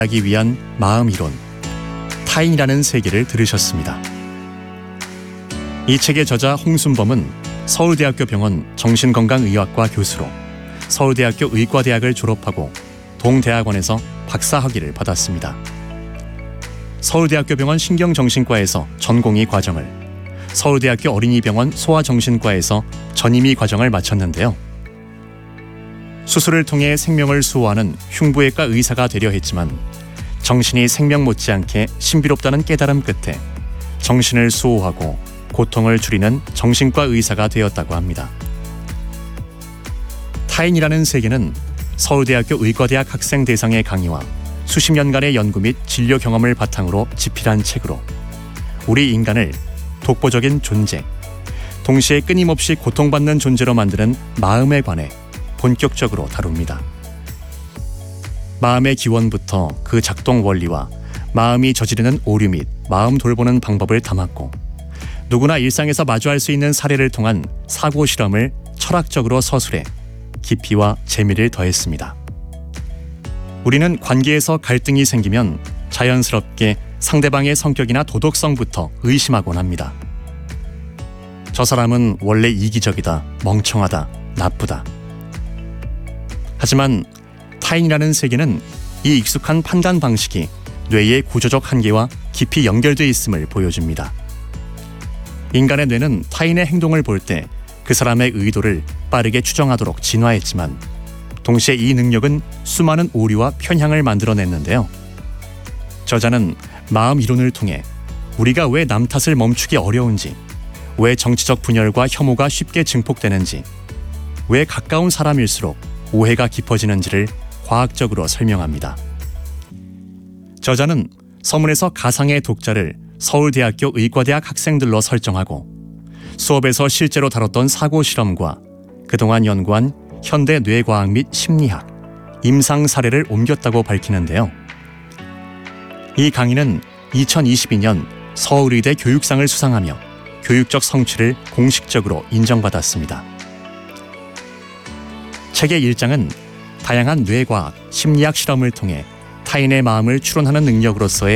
하기 위한 마음이론, 타인이라는 세계를 들으셨습니다. 이 책의 저자 홍순범은 서울대학교 병원 정신건강의학과 교수로 서울대학교 의과대학을 졸업하고 동대학원에서 박사학위를 받았습니다. 서울대학교 병원 신경정신과에서 전공의 과정을, 서울대학교 어린이병원 소아정신과에서 전임의 과정을 마쳤는데요. 수술을 통해 생명을 수호하는 흉부외과 의사가 되려 했지만 정신이 생명 못지않게 신비롭다는 깨달음 끝에 정신을 수호하고 고통을 줄이는 정신과 의사가 되었다고 합니다. 타인이라는 세계는 서울대학교 의과대학 학생 대상의 강의와 수십 년간의 연구 및 진료 경험을 바탕으로 집필한 책으로 우리 인간을 독보적인 존재, 동시에 끊임없이 고통받는 존재로 만드는 마음에 관해 본격적으로 다룹니다. 마음의 기원부터 그 작동 원리와 마음이 저지르는 오류 및 마음 돌보는 방법을 담았고, 누구나 일상에서 마주할 수 있는 사례를 통한 사고 실험을 철학적으로 서술해 깊이와 재미를 더했습니다. 우리는 관계에서 갈등이 생기면 자연스럽게 상대방의 성격이나 도덕성부터 의심하곤 합니다. 저 사람은 원래 이기적이다, 멍청하다, 나쁘다. 하지만 타인이라는 세계는 이 익숙한 판단 방식이 뇌의 구조적 한계와 깊이 연결되어 있음을 보여줍니다. 인간의 뇌는 타인의 행동을 볼 때 그 사람의 의도를 빠르게 추정하도록 진화했지만 동시에 이 능력은 수많은 오류와 편향을 만들어냈는데요. 저자는 마음 이론을 통해 우리가 왜 남 탓을 멈추기 어려운지, 왜 정치적 분열과 혐오가 쉽게 증폭되는지, 왜 가까운 사람일수록 오해가 깊어지는지를 과학적으로 설명합니다. 저자는 서문에서 가상의 독자를 서울대학교 의과대학 학생들로 설정하고 수업에서 실제로 다뤘던 사고 실험과 그동안 연구한 현대 뇌과학 및 심리학, 임상 사례를 옮겼다고 밝히는데요. 이 강의는 2022년 서울의대 교육상을 수상하며 교육적 성취를 공식적으로 인정받았습니다. 책의 1장은 다양한 뇌과학, 심리학 실험을 통해 타인의 마음을 추론하는 능력으로서의